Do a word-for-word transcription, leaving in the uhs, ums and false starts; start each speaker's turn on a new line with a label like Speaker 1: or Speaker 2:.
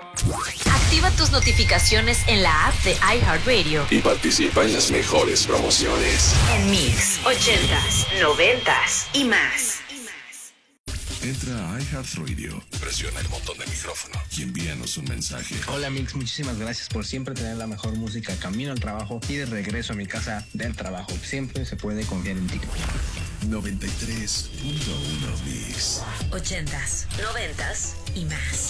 Speaker 1: Activa tus notificaciones en la app de iHeartRadio
Speaker 2: y participa en las mejores promociones.
Speaker 1: En Mix, ochentas, noventas y más.
Speaker 2: Entra a iHeartRadio, presiona el botón de micrófono y envíanos un mensaje.
Speaker 3: Hola Mix, muchísimas gracias por siempre tener la mejor música camino al trabajo y de regreso a mi casa del trabajo. Siempre se puede confiar en ti.
Speaker 2: noventa y tres punto uno Mix.
Speaker 1: Ochentas, noventas y más.